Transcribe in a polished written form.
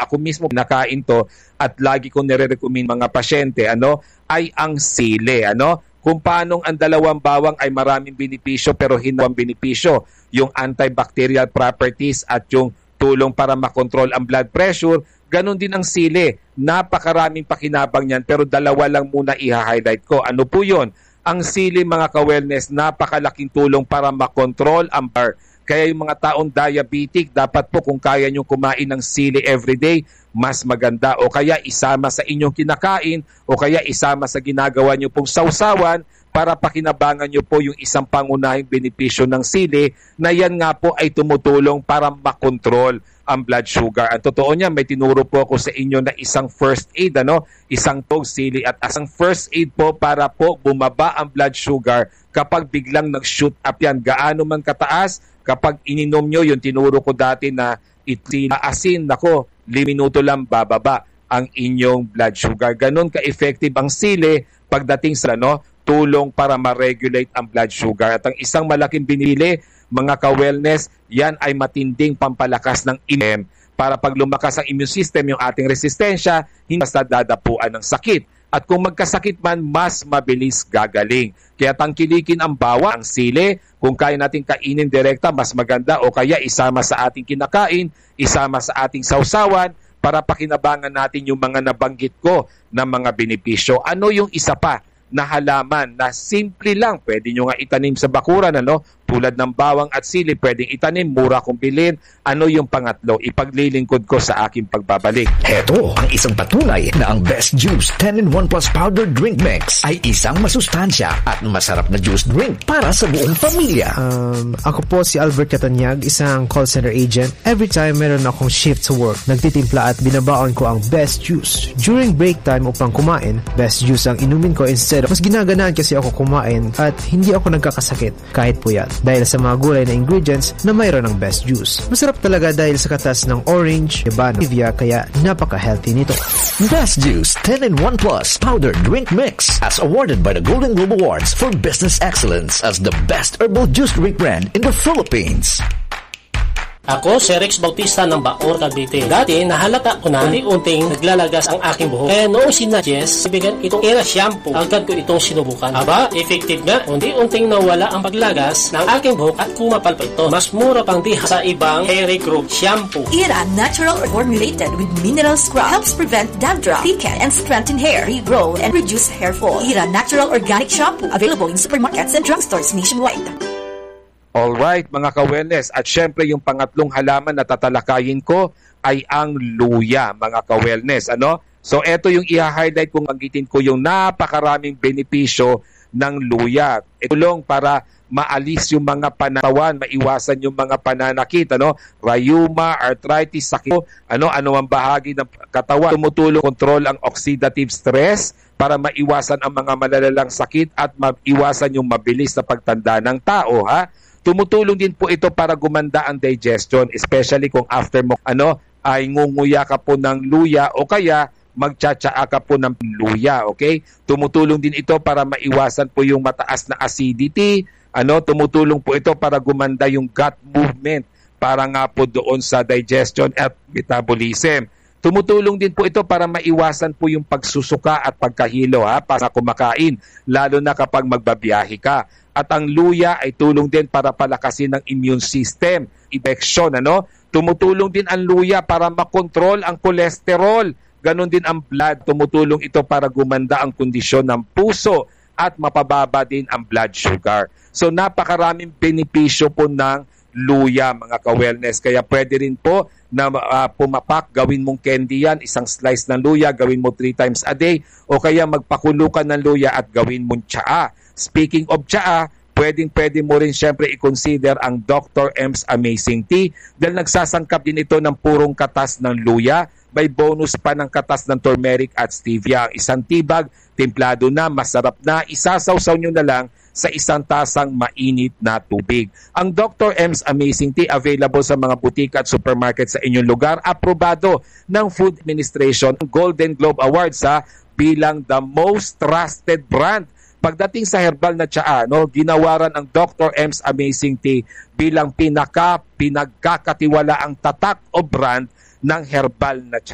ako mismo nakain to at lagi ko nire-recommend mga pasyente, ay ang sili, kung paanong ang dalawang bawang ay maraming benepisyo pero hinawang benepisyo, yung antibacterial properties at yung tulong para makontrol ang blood pressure, ganun din ang sili. Napakaraming pakinabang niyan pero dalawa lang muna i-highlight ko. Ano po yun? Ang sili mga ka-wellness, napakalaking tulong para makontrol ang bar. Kaya yung mga taong diabetic, dapat po kung kaya nyo kumain ng sili everyday, mas maganda. O kaya isama sa inyong kinakain, o kaya isama sa ginagawa nyo pong sausawan para pakinabangan nyo po yung isang pangunahing benepisyo ng sili na yan nga po ay tumutulong para makontrol ang blood sugar. Ang totoo niya, may tinuro po ako sa inyo na isang first aid, isang tog sili at asang first aid po para po bumaba ang blood sugar kapag biglang nag-shoot up yan. Gaano man kataas, kapag ininom nyo yung tinuro ko dati na asin, 5 minuto lang bababa ang inyong blood sugar. Ganon ka-effective ang sili pagdating sa tulong para ma-regulate ang blood sugar. At ang isang malaking binili, mga ka-wellness, yan ay matinding pampalakas ng immune para pag lumakas ang immune system, yung ating resistensya, hindi basta dadapuan ng sakit. At kung magkasakit man, mas mabilis gagaling. Kaya tangkilikin ang bawang, ang sili, kung kaya natin kainin direkta, mas maganda, o kaya isama sa ating kinakain, isama sa ating sausawan, para pakinabangan natin yung mga nabanggit ko na mga benepisyo. Ano yung isa pa na halaman na simple lang, pwede nyo nga itanim sa bakuran, tulad ng bawang at sili, pwedeng itanim, mura kong bilhin. Ano yung pangatlo? Ipaglilingkod ko sa aking pagbabalik. Heto ang isang patunay na ang Best Juice 10-in-1 Plus Powder Drink Mix ay isang masustansya at masarap na juice drink para sa buong pamilya. Ako po si Albert Catanyag, isang call center agent. Every time meron akong shift sa work, nagtitimpla at binabaon ko ang Best Juice. During break time upang kumain, Best Juice ang inumin ko instead. Mas ginaganaan kasi ako kumain at hindi ako nagkakasakit kahit puyat dahil sa mga gulay na ingredients na mayroon ng Best Juice. Masarap talaga dahil sa katas ng orange, ebano, stevia, kaya napaka-healthy nito. Best Juice 10-in-1 Plus Powder Drink Mix as awarded by the Golden Globe Awards for Business Excellence as the best herbal juice drink brand in the Philippines. Ako si Rex Bautista ng Baor, Cavite. Dati, nahalata ko na unti-unting naglalagas ang aking buhok. Kaya noong sinuggest, sabigan itong Era Shampoo. Agad ko itong sinubukan. Aba, effective nga. Unti-unting nawala ang paglagas ng aking buhok at kumapal pa ito. Mas mura pang di sa ibang hair growth shampoo. Era Natural formulated with mineral scrub helps prevent dandruff, thicken, and strengthen hair, regrow, and reduce hair fall. Era Natural Organic Shampoo. Available in supermarkets and drugstores nationwide. Alright, mga ka-wellness. At syempre, yung pangatlong halaman na tatalakayin ko ay ang luya, mga ka-wellness. So, eto yung i-highlight kung anggitin ko yung napakaraming benepisyo ng luya. Tulong para maalis yung mga panatawan, maiwasan yung mga pananakit, rheuma, arthritis, sakit, ano ang bahagi ng katawan. Tumutulong kontrol ang oxidative stress para maiwasan ang mga malalalang sakit at maiwasan yung mabilis na pagtanda ng tao, Tumutulong din po ito para gumanda ang digestion, especially kung after mo ay ngunguya ka po ng luya o kaya magtsatsaa ka po ng luya, okay? Tumutulong din ito para maiwasan po yung mataas na acidity, tumutulong po ito para gumanda yung gut movement para nga po doon sa digestion at metabolism. Tumutulong din po ito para maiwasan po yung pagsusuka at pagkahilo para kumakain, lalo na kapag magbabiyahe ka. At ang luya ay tulong din para palakasin ang immune system, infection, Tumutulong din ang luya para makontrol ang kolesterol. Ganon din ang blood. Tumutulong ito para gumanda ang kondisyon ng puso at mapababa din ang blood sugar. So napakaraming benepisyo po ng luya, mga ka-wellness. Kaya pwede rin po na pumapak, gawin mong candy yan, isang slice ng luya, gawin mo 3 times a day, o kaya magpakulukan ng luya at gawin mong tsaa. Speaking of tsaa, pwede mo rin syempre i-consider ang Dr. M's Amazing Tea dahil nagsasangkap din ito ng purong katas ng luya. May bonus pa ng katas ng turmeric at stevia. Ang isang tibag, templado na, masarap na, isasawsaw nyo na lang sa isang tasang mainit na tubig. Ang Dr. M's Amazing Tea available sa mga butika at supermarket sa inyong lugar. Aprobado ng Food Administration, Golden Globe Awards bilang the most trusted brand. Pagdating sa herbal na tsaa, ginawaran ang Dr. M's Amazing Tea bilang pinagkakatiwalaang tatak o brand ng herbal na tsaa.